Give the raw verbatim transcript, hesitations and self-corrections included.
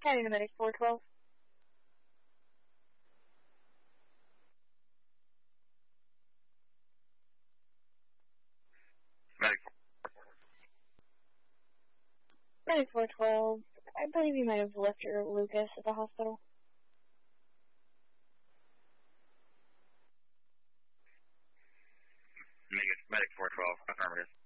County to Medic four twelve. Medic Medic four twelve. I believe you might have left your Lucas at the hospital. Medic, Medic four twelve, affirmative.